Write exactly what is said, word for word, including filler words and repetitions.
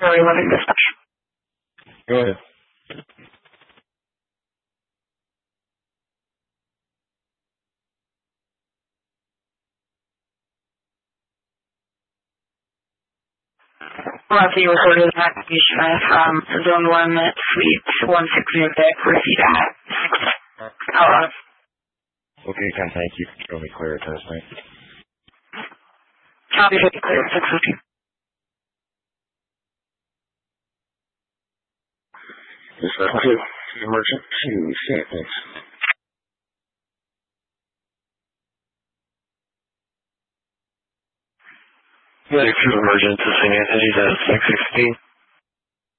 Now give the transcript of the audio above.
Really loving dispatch. Go ahead. Well, after you recorded an application from Zone one Suite one sixty Vic, receipt at six. Oh, Okay, Ken, thank you. Show me clear test, mate. copy fifty clear, six fifty. This is two. Emergency seconds. Medic two emergency, Saint Anthony's at six sixteen.